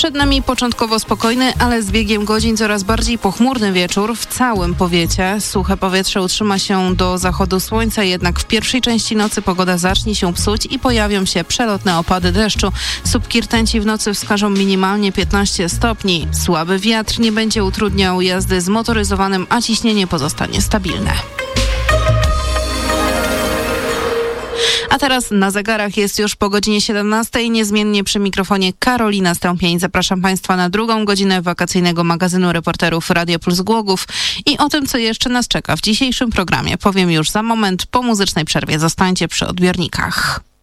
Przed nami początkowo spokojny, ale z biegiem godzin coraz bardziej pochmurny wieczór w całym powiecie. Suche powietrze utrzyma się do zachodu słońca, jednak w pierwszej części nocy pogoda zacznie się psuć i pojawią się przelotne opady deszczu. Słupki rtęci w nocy wskażą minimalnie 15 stopni. Słaby wiatr nie będzie utrudniał jazdy z motoryzowanym, a ciśnienie pozostanie stabilne. A teraz na zegarach jest już po godzinie 17. Niezmiennie przy mikrofonie Karolina Stępień. Zapraszam Państwa na drugą godzinę wakacyjnego magazynu reporterów Radio Plus Głogów. I o tym, co jeszcze nas czeka w dzisiejszym programie, powiem już za moment po muzycznej przerwie. Zostańcie przy odbiornikach.